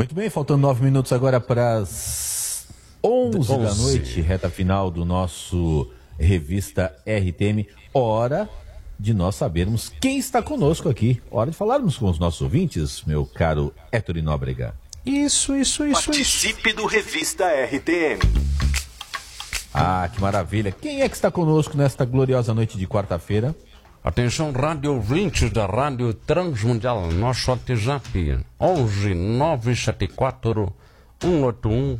Muito bem, faltando 9 minutos agora para as 11 da noite, reta final do nosso Revista RTM. Hora de nós sabermos quem está conosco aqui. Hora de falarmos com os nossos ouvintes, meu caro Héctor Nóbrega. Isso. Participe do Revista RTM. Ah, que maravilha. Quem é que está conosco nesta gloriosa noite de quarta-feira? Atenção, rádio ouvintes da Rádio Transmundial, nosso WhatsApp, 11 974 181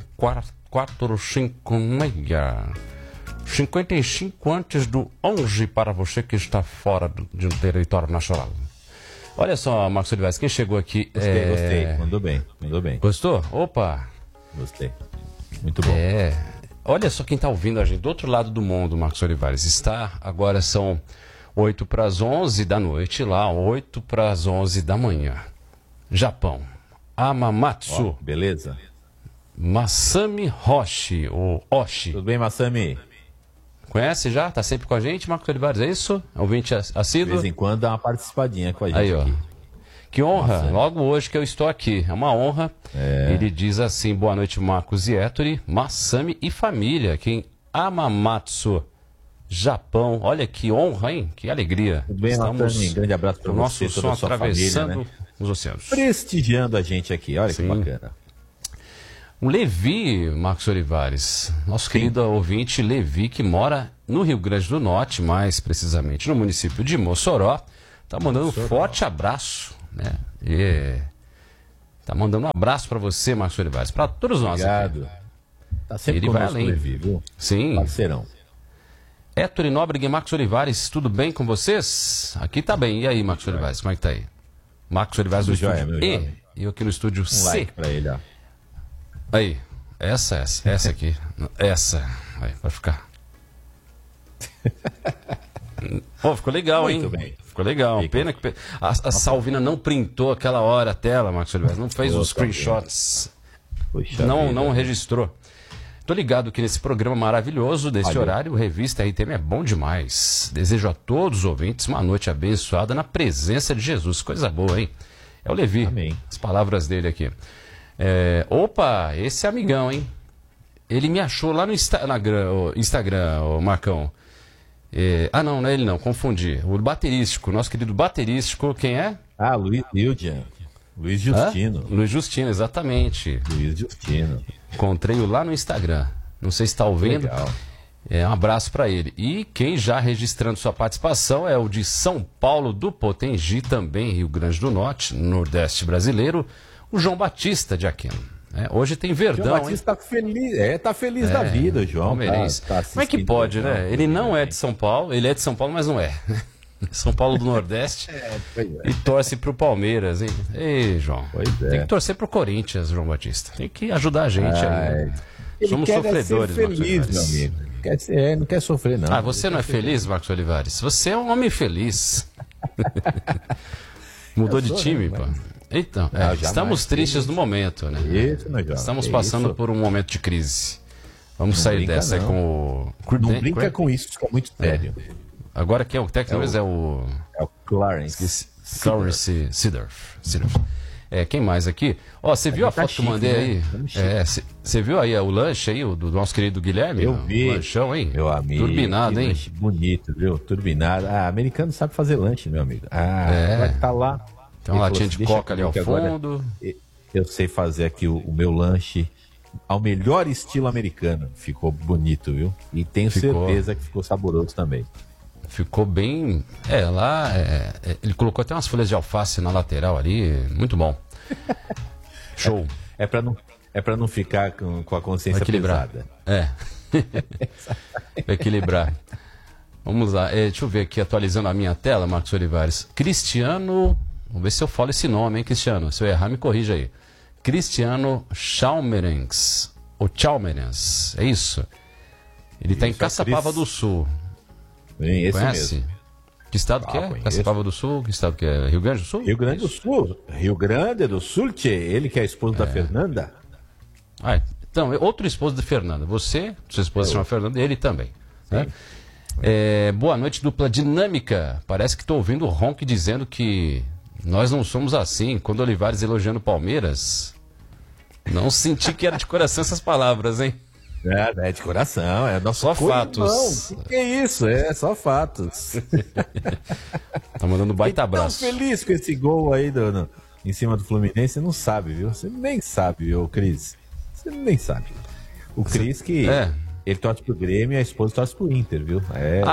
4456. 55 antes do 11 para você que está fora de um território nacional. Olha só, Marcos Olivares, quem chegou aqui... Gostei. Mandou bem. Gostou? Opa! Gostei. Muito bom. Olha só quem está ouvindo a gente do outro lado do mundo, Marcos Olivares. Agora são 8 para as 11 da noite lá, 8 para as 11 da manhã. Japão. Amamatsu. Beleza. Masami Hoshi, ou Oshi. Tudo bem, Masami? Conhece já? Tá sempre com a gente, Marcos Olivares, é isso? Ouvinte assíduo? De vez em quando dá uma participadinha com a gente aí, ó. aqui. Que honra, Masami. logo hoje que eu estou aqui. É uma honra. Ele diz assim, boa noite, Marcos e Héctor, Masami e família, quem Amamatsu, Japão. Olha que honra, hein? Que alegria. Tudo bem, Masami? Grande abraço para o você, nosso toda som a sua atravessando família, né? os oceanos. Prestigiando a gente aqui, olha Sim. que bacana. O Levi, Marcos Olivares, nosso querido ouvinte Levi, que mora no Rio Grande do Norte, mais precisamente no município de Mossoró, tá mandando um forte abraço, né? Tá mandando um abraço para você, Marcos Olivares, para todos nós. Obrigado. Tá sempre Ele vai conosco, além. Levi, viu? Sim. Parceirão. Héctor Nóbrega e Marcos Olivares, tudo bem com vocês? Aqui tá bem. E aí, Marcos Olivares, como é que tá aí? Marcos Olivares no Tudo jóia, estúdio meu E, jovem. e eu aqui no estúdio Um C. like pra ele, ó. Aí, essa aqui. Essa. Aí, vai ficar. Pô, ficou legal, Muito hein? bem. Ficou legal. Fica. Pena que a Salvina não printou aquela hora a tela, Marcos Oliveira. Não fez os Outra screenshots. Puxa Não vida. registrou. Tô ligado que nesse programa maravilhoso, desse Olha. horário, o Revista RTM é bom demais. Desejo a todos os ouvintes uma noite abençoada na presença de Jesus. Coisa boa, hein? É o Levi. Amém. As palavras dele aqui. Opa, esse é amigão, hein? Ele me achou lá no Instagram, o Marcão. Não é ele não, confundi. O baterístico, nosso querido baterístico, quem é? Ah, Luiz Hildian. Luiz Justino. Luiz Justino, exatamente. Luiz Justino. Encontrei-o lá no Instagram. Não sei se está ouvindo. Legal. Um abraço para ele. E quem já registrando sua participação é o de São Paulo do Potengi, também Rio Grande do Norte, Nordeste brasileiro, o João Batista de Aquino. Hoje tem Verdão, João Batista tá feliz, tá feliz da vida, João. Palmeirense. Tá Como é que pode, né? Ele não é de São Paulo, ele é de São Paulo, mas não é. São Paulo do Nordeste e torce pro Palmeiras, hein? Ei, João. Pois é. Tem que torcer pro Corinthians, João Batista. Tem que ajudar a gente. Somos quer sofredores, ser Marcos feliz, Olivares. meu amigo. Não quer sofrer, não. Você não é feliz, Marcos Olivares? Você é um homem feliz. Mudou de time, pô. Então, estamos tristes no momento, né? Isso, meu jovem. Estamos passando por um momento de crise. Vamos sair dessa aí com o... Não brinca com isso, fica muito sério. Agora quem é o técnico mesmo? É o Clarence. Clarence Seedorf. Quem mais aqui? Você viu a foto que eu mandei aí? Você viu aí o lanche aí do nosso querido Guilherme? Eu vi. O lanchão, hein? Meu amigo. Turbinado, hein? Lanche bonito, viu? Turbinado. Americano sabe fazer lanche, meu amigo. Vai estar lá. Tem uma latinha de "Deixa coca ali ao comigo que agora fundo. Eu sei fazer aqui o meu lanche ao melhor estilo americano. Ficou bonito, viu? E tenho certeza que ficou saboroso também. Ficou bem... ele colocou até umas folhas de alface na lateral ali. Muito bom. Show. É pra não ficar com a consciência pesada. Pra equilibrar. Vamos lá. Deixa eu ver aqui, atualizando a minha tela, Marcos Olivares. Cristiano... Vamos ver se eu falo esse nome, hein, Cristiano? Se eu errar, me corrija aí. Cristiano Chalmerens. Ou Chalmerens, é isso? Ele está em Caçapava do Sul. Esse Conhece? Mesmo. Que estado que é? Conheço. Caçapava do Sul? Que estado que é? Rio Grande do Sul? Rio Grande do Sul. Rio Grande do Sul, tchê. Ele que é esposo da Fernanda. Então, outro esposo da Fernanda. Você, sua esposa se chama Fernanda, e ele também. Né? Boa noite, dupla dinâmica. Parece que estou ouvindo o Ronk dizendo que nós não somos assim. Quando Olivares elogiando Palmeiras. Não senti que era de coração essas palavras, hein? É de coração, é nosso Só fatos. O que é isso? É só fatos. Tá mandando um baita abraço. Tão feliz com esse gol aí em cima do Fluminense, você não sabe, viu? Você nem sabe, viu, Cris? Você nem sabe. O Cris que ele torce pro Grêmio e a esposa torce pro Inter, viu?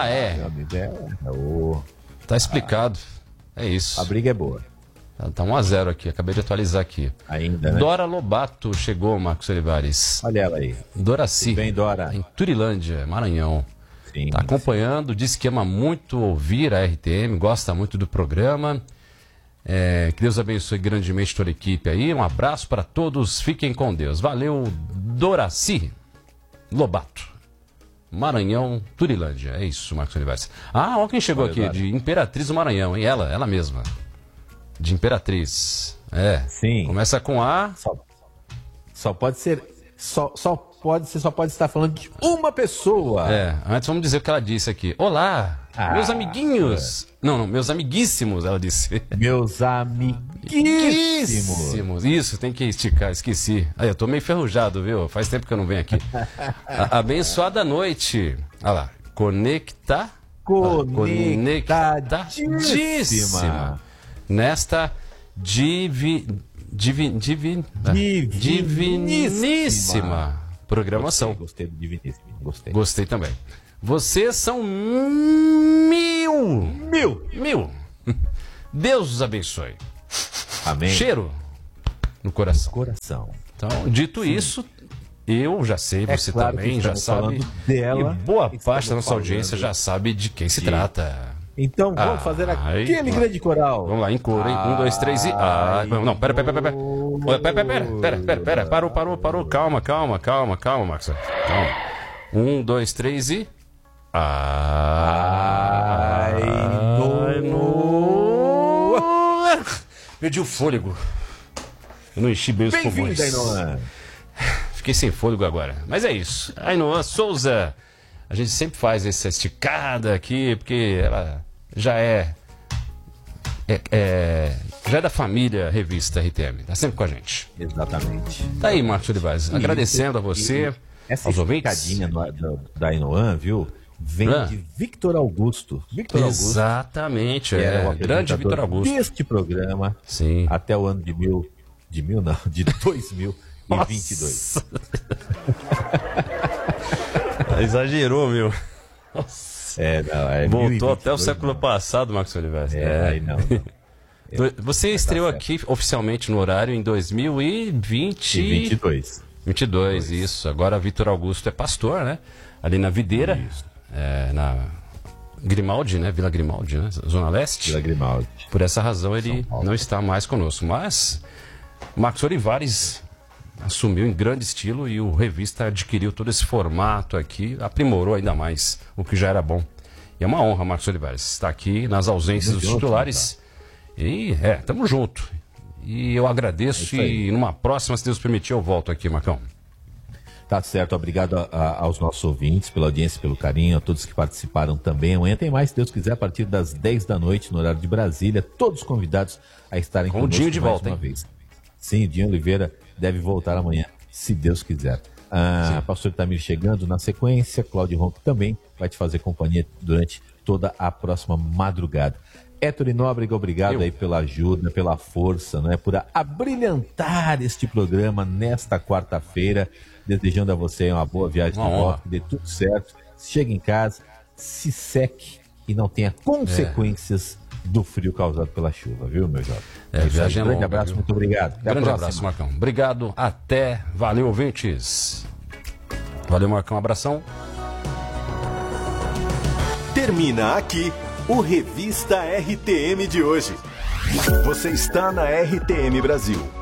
Tá explicado. É isso. A briga é boa. Tá 1-0 aqui, acabei de atualizar aqui. Ainda, né? Dora Lobato chegou, Marcos Olivares. Olha ela aí. Doraci. Bem, Dora. Em Turilândia, Maranhão. Sim, tá acompanhando, disse que ama muito ouvir a RTM, gosta muito do programa. Que Deus abençoe grandemente toda a equipe aí. Um abraço para todos, fiquem com Deus. Valeu, Doraci Lobato. Maranhão, Turilândia. É isso, Marcos Olivares. Olha quem chegou aqui, de Imperatriz do Maranhão, hein? Ela mesma. De Imperatriz. Sim. Começa com A. Só pode estar falando de uma pessoa. Antes vamos dizer o que ela disse aqui. Olá, meus amiguinhos. Não, meus amiguíssimos, ela disse. Meus amiguíssimos. Isso, tem que esticar, esqueci. Eu tô meio enferrujado, viu? Faz tempo que eu não venho aqui. Abençoada noite. Olha lá. Conectadíssima. Nesta diviníssima programação. Gostei do diviníssimo. Gostei também. Vocês são mil. Deus os abençoe. Amém. Cheiro no coração. Então, dito isso, eu já sei, você também já sabe. Dela, e boa parte da nossa audiência já sabe de quem se trata. Então vamos fazer aquele grande coral. Vamos lá, em coro, hein? 1, 2, 3 e... Não, pera. Parou. Calma, Max. Calma. 1, 2, 3 e... Perdi o fôlego. Eu não enchi bem os pulmões. Fiquei sem fôlego agora. Mas é isso. Ainoa Souza. A gente sempre faz essa esticada aqui, porque ela já é da família Revista RTM. Tá sempre com a gente. Exatamente. Tá aí, Marcos Olivares. Agradecendo a você, aos ouvintes. Essa esticadinha da Ainoa, viu? Vem de Victor Augusto. Exatamente, grande Victor Augusto. Deste programa, sim, até o ano de 2022. Exagerou, meu. Nossa. Voltou até o século passado, Marcos Oliveira. Não. Você estreou aqui oficialmente no horário em 2022. 22, isso. Agora Victor Augusto é pastor, né? Ali na Videira. Isso. Na Grimaldi, né? Vila Grimaldi, né? Zona Leste. Vila Grimaldi. Por essa razão ele não está mais conosco. Mas Marcos Olivares assumiu em grande estilo e o Revista adquiriu todo esse formato aqui, aprimorou ainda mais o que já era bom. E é uma honra, Marcos Olivares, estar aqui nas ausências dos titulares. E tamo junto. E eu agradeço e numa próxima, se Deus permitir, eu volto aqui, Marcão. Tá certo, obrigado aos nossos ouvintes pela audiência, pelo carinho, a todos que participaram também. Amanhã tem mais, se Deus quiser, a partir das 10 da noite, no horário de Brasília, todos convidados a estarem com o Dinho de volta, uma vez. Sim, o Dinho Oliveira deve voltar amanhã, se Deus quiser. Pastor Itamir chegando na sequência, Cláudio Ronco também vai te fazer companhia durante toda a próxima madrugada. Héctor Nóbrega, obrigado aí pela ajuda, pela força, né, por abrilhantar este programa nesta quarta-feira. Desejando a você uma boa viagem de volta, que dê tudo certo. Chegue em casa, se seque e não tenha consequências do frio causado pela chuva, viu, meu jovem? Viagem grande abraço, muito obrigado. Até grande abraço, Marcão. Obrigado, até. Valeu, ouvintes. Valeu, Marcão. Um abração. Termina aqui o Revista RTM de hoje. Você está na RTM Brasil.